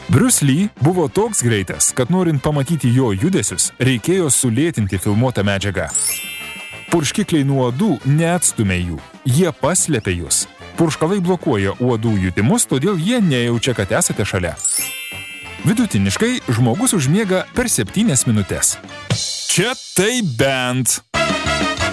Bruce Lee buvo toks greitas, kad norint pamatyti jo judesius, reikėjo sulėtinti filmuotą medžiagą. Purškikliai nuo uodų neatstumia jų, jie paslėpia jūs. Purškalai blokuoja uodų jutimus, todėl jie nejaučia, kad esate šalia. Vidutiniškai žmogus užmiega per 7 minutes. Čia tai bent.